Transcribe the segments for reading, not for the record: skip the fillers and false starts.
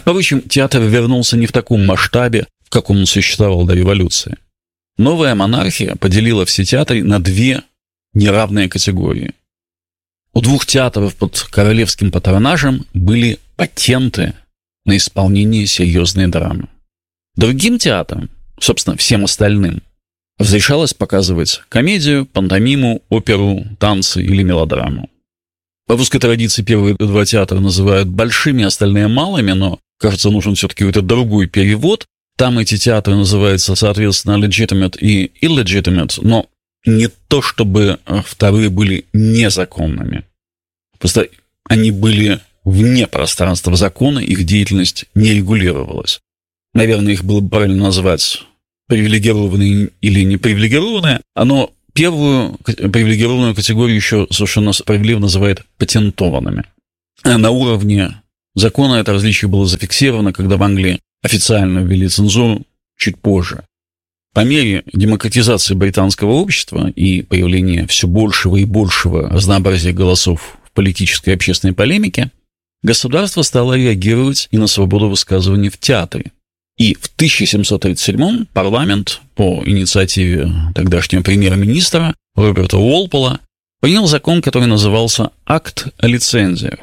Впрочем, театр вернулся не в таком масштабе, в каком он существовал до революции. Новая монархия поделила все театры на две неравные категории. У двух театров под королевским патронажем были патенты на исполнение серьезной драмы. Другим театрам, собственно, всем остальным, разрешалось показывать комедию, пантомиму, оперу, танцы или мелодраму. По русской традиции первые два театра называют большими, остальные малыми, но, кажется, нужен все-таки какой-то другой перевод. Там эти театры называются, соответственно, legitimate и illegitimate, но не то, чтобы вторые были незаконными. Просто они были вне пространства закона, их деятельность не регулировалась. Наверное, их было бы правильно назвать привилегированные или непривилегированные. Оно первую привилегированную категорию еще совершенно справедливо называет патентованными. На уровне закона это различие было зафиксировано, когда в Англии официально ввели цензуру чуть позже. По мере демократизации британского общества и появления все большего и большего разнообразия голосов в политической и общественной полемике, государство стало реагировать и на свободу высказывания в театре. И в 1737-м парламент по инициативе тогдашнего премьер-министра Роберта Уолпола принял закон, который назывался «Акт о лицензиях».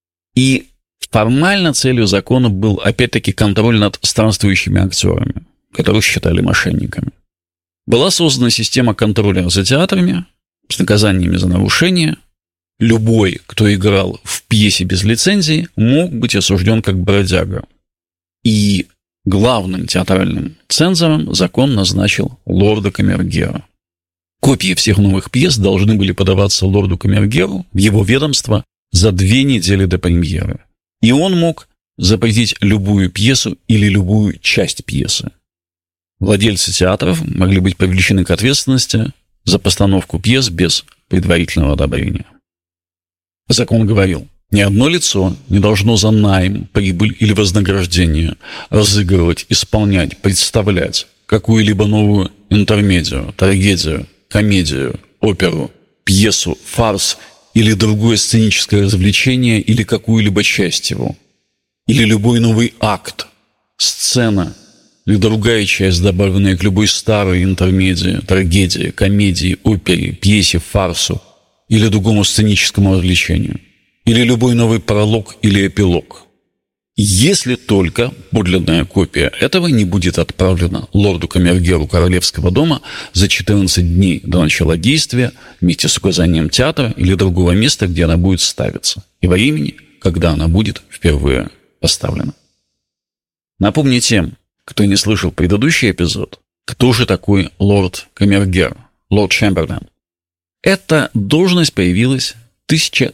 И формально целью закона был, опять-таки, контроль над странствующими актерами, которых считали мошенниками. Была создана система контроля за театрами с наказаниями за нарушения. Любой, кто играл в пьесе без лицензии, мог быть осужден как бродяга. И главным театральным цензором закон назначил лорда Камергера. Копии всех новых пьес должны были подаваться лорду Камергеру в его ведомство за 2 недели до премьеры. И он мог запретить любую пьесу или любую часть пьесы. Владельцы театров могли быть привлечены к ответственности за постановку пьес без предварительного одобрения. Закон говорил: ни одно лицо не должно за найм, прибыль или вознаграждение разыгрывать, исполнять, представлять какую-либо новую интермедию, трагедию, комедию, оперу, пьесу, фарс или другое сценическое развлечение или какую-либо часть его, или любой новый акт, сцена или другая часть, добавленная к любой старой интермедии, трагедии, комедии, опере, пьесе, фарсу или другому сценическому развлечению, или любой новый пролог или эпилог, если только подлинная копия этого не будет отправлена лорду Камергеру Королевского дома за 14 дней до начала действия вместе с указанием театра или другого места, где она будет ставиться, и во времени, когда она будет впервые поставлена. Напомню тем, кто не слышал предыдущий эпизод, кто же такой лорд Камергер, лорд Чемберлен. Эта должность появилась в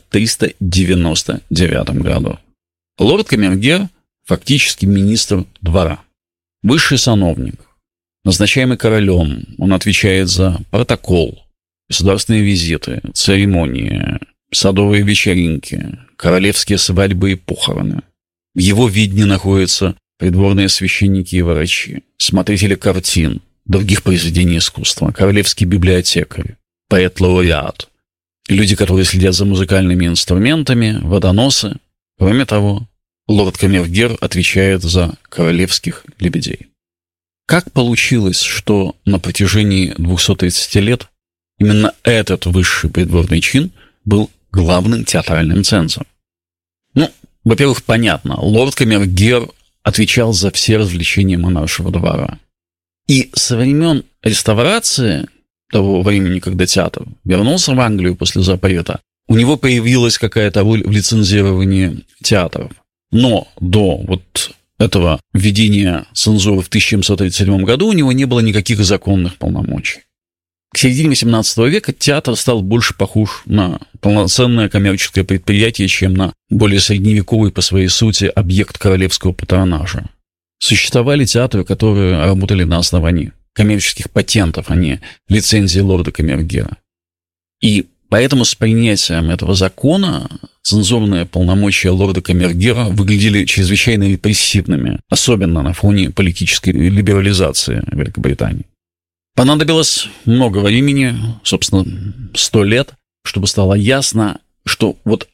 1399 году. Лорд Камергер фактически министр двора, высший сановник, назначаемый королем. Он отвечает за протокол, государственные визиты, церемонии, садовые вечеринки, королевские свадьбы и похороны. В его видении находятся придворные священники и врачи, смотрители картин, других произведений искусства, королевский библиотекарь, поэт-лауреат, люди, которые следят за музыкальными инструментами, водоносы. Кроме того, лорд Камергер отвечает за королевских лебедей. Как получилось, что на протяжении 230 лет именно этот высший придворный чин был главным театральным цензором? Во-первых, понятно, лорд Камергер отвечал за все развлечения монаршего двора. И со времен реставрации того времени, когда театр вернулся в Англию после запрета, у него появилась какая-то роль в лицензировании театров. Но до этого введения цензуры в 1737 году у него не было никаких законных полномочий. К середине XVIII века театр стал больше похож на полноценное коммерческое предприятие, чем на более средневековый по своей сути объект королевского патронажа. Существовали театры, которые работали на основании коммерческих патентов, а не лицензии лорда Камергера. И поэтому с принятием этого закона цензурные полномочия лорда Камергера выглядели чрезвычайно репрессивными, особенно на фоне политической либерализации Великобритании. Понадобилось много времени, собственно, 100 лет, чтобы стало ясно, что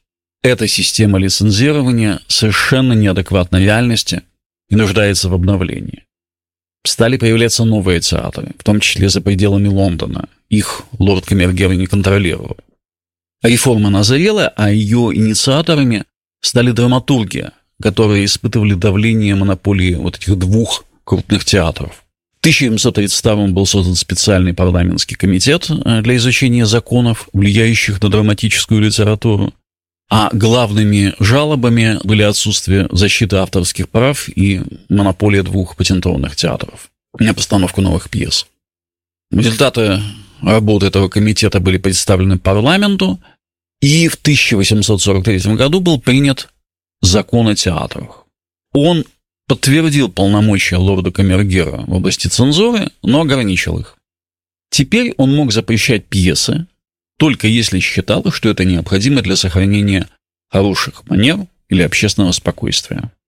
эта система лицензирования совершенно неадекватна реальности и нуждается в обновлении. Стали появляться новые театры, в том числе за пределами Лондона. Их лорд Камергер не контролировал. Реформа назрела, а ее инициаторами стали драматурги, которые испытывали давление монополии вот этих двух крупных театров. В 1732 был создан специальный парламентский комитет для изучения законов, влияющих на драматическую литературу, а главными жалобами были отсутствие защиты авторских прав и монополия двух патентованных театров на постановку новых пьес. Результаты работы этого комитета были представлены парламенту, и в 1843 году был принят закон о театрах. Он подтвердил полномочия лорда Камергера в области цензуры, но ограничил их. Теперь он мог запрещать пьесы, только если считал, что это необходимо для сохранения хороших манер или общественного спокойствия.